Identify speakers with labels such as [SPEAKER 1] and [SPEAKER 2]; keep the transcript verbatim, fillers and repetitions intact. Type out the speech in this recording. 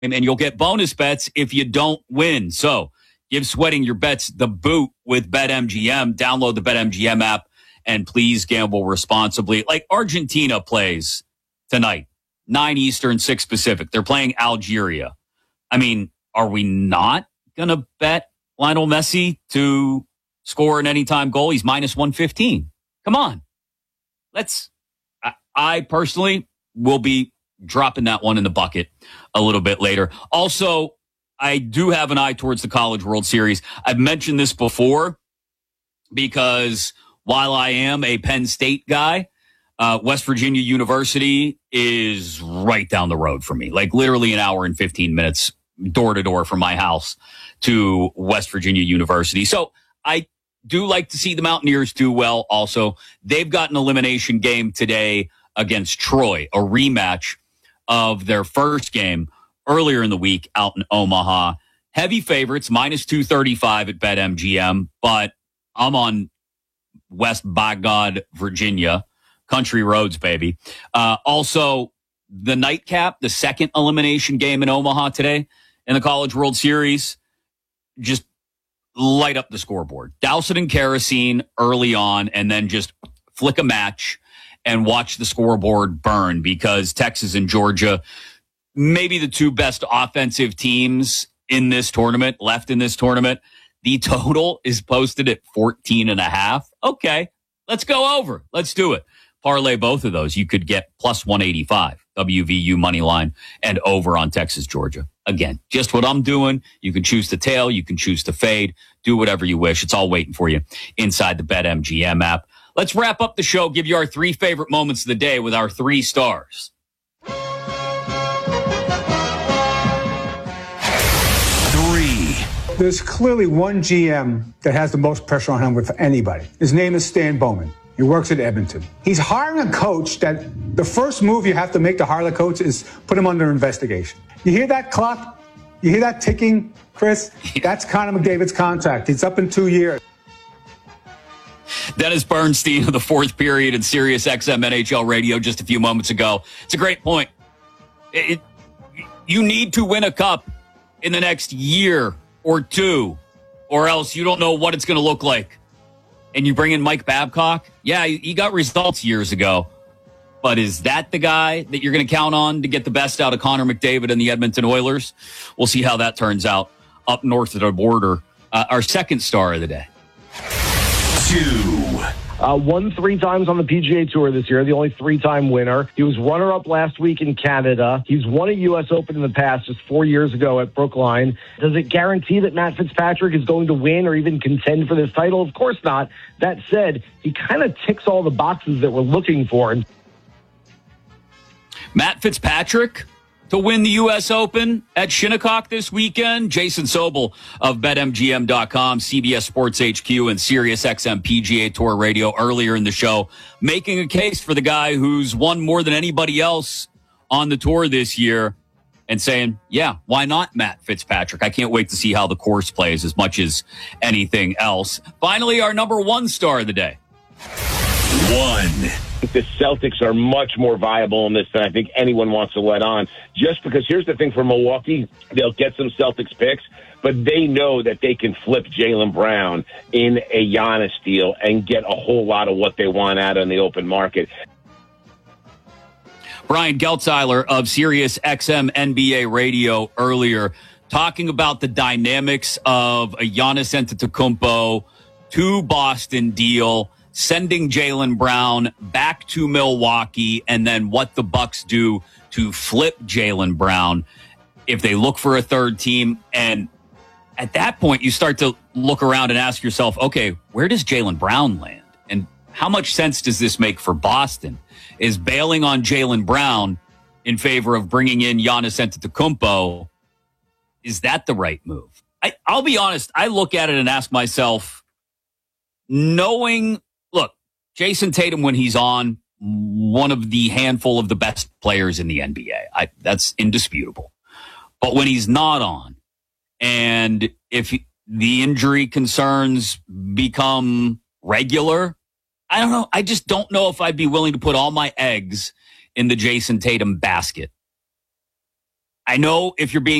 [SPEAKER 1] and you'll get bonus bets if you don't win. So give sweating your bets the boot with BetMGM. Download the BetMGM app and please gamble responsibly. Like Argentina plays tonight, nine Eastern, six Pacific. They're playing Algeria. I mean, are we not going to bet Lionel Messi to score an anytime goal? He's minus one fifteen. Come on. Let's, I, I personally will be dropping that one in the bucket a little bit later. Also, I do have an eye towards the College World Series. I've mentioned this before because while I am a Penn State guy, uh, West Virginia University is right down the road from me, like literally an hour and fifteen minutes door to door from my house to West Virginia University. So I do like to see the Mountaineers do well also. They've got an elimination game today against Troy, a rematch of their first game earlier in the week out in Omaha. Heavy favorites, minus two thirty-five at BetMGM, but I'm on West by God, Virginia. Country roads, baby. Uh, also, the nightcap, the second elimination game in Omaha today in the College World Series, just light up the scoreboard. Douse it in kerosene early on and then just flick a match and watch the scoreboard burn because Texas and Georgia, maybe the two best offensive teams in this tournament, left in this tournament. The total is posted at fourteen and a half. Okay, let's go over. Let's do it. Parlay both of those. You could get plus one eighty-five, W V U money line, and over on Texas, Georgia. Again, just what I'm doing. You can choose to tail. You can choose to fade. Do whatever you wish. It's all waiting for you inside the BetMGM app. Let's wrap up the show, give you our three favorite moments of the day with our three stars.
[SPEAKER 2] Three.
[SPEAKER 3] There's clearly one G M that has the most pressure on him with anybody. His name is Stan Bowman. He works at Edmonton. He's hiring a coach that the first move you have to make to hire the coach is put him under investigation. You hear that clock? You hear that ticking, Chris? That's Connor McDavid's contract. He's up in two years.
[SPEAKER 1] Dennis Bernstein of the fourth period in Sirius X M N H L Radio just a few moments ago. It's a great point. It, it, you need to win a cup in the next year or two, or else you don't know what it's going to look like. And you bring in Mike Babcock. Yeah, he got results years ago. But is that the guy that you're going to count on to get the best out of Connor McDavid and the Edmonton Oilers? We'll see how that turns out up north of the border. Uh, our second star of the day.
[SPEAKER 2] Two.
[SPEAKER 4] Uh, won three times on the P G A Tour this year, the only three-time winner. He was runner-up last week in Canada. He's won a U S Open in the past, just four years ago at Brookline. Does it guarantee that Matt Fitzpatrick is going to win or even contend for this title? Of course not. That said, he kind of ticks all the boxes that we're looking for.
[SPEAKER 1] Matt Fitzpatrick to win the U S Open at Shinnecock this weekend. Jason Sobel of Bet M G M dot com, C B S Sports H Q, and Sirius X M P G A Tour Radio earlier in the show, making a case for the guy who's won more than anybody else on the tour this year and saying, yeah, why not Matt Fitzpatrick? I can't wait to see how the course plays as much as anything else. Finally, our number one star of the day.
[SPEAKER 2] One.
[SPEAKER 5] The Celtics are much more viable in this than I think anyone wants to let on. Just because here's the thing for Milwaukee, they'll get some Celtics picks, but they know that they can flip Jaylen Brown in a Giannis deal and get a whole lot of what they want out on the open market.
[SPEAKER 1] Brian Geltzeiler of Sirius X M N B A Radio earlier talking about the dynamics of a Giannis Antetokounmpo to Boston deal, sending Jaylen Brown back to Milwaukee, and then what the Bucks do to flip Jaylen Brown if they look for a third team. And at that point, you start to look around and ask yourself, okay, where does Jaylen Brown land? And how much sense does this make for Boston? Is bailing on Jaylen Brown in favor of bringing in Giannis Antetokounmpo, is that the right move? I, I'll be honest, I look at it and ask myself, knowing... Look, Jason Tatum, when he's on, one of the handful of the best players in the N B A. I, that's indisputable. But when he's not on, and if the injury concerns become regular, I don't know. I just don't know if I'd be willing to put all my eggs in the Jason Tatum basket. I know if you're being